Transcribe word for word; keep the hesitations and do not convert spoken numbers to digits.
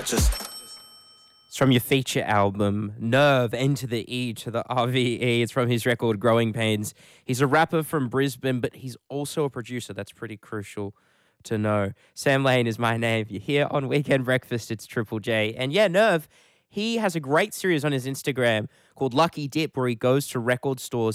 It's from your feature album, Nerve, N to the E to the R V E. It's from his record, Growing Pains. He's a rapper from Brisbane, but he's also a producer. That's pretty crucial to know. Sam Lane is my name. You're here on Weekend Breakfast. It's Triple J. And yeah, Nerve, he has a great series on his Instagram called Lucky Dip, where he goes to record stores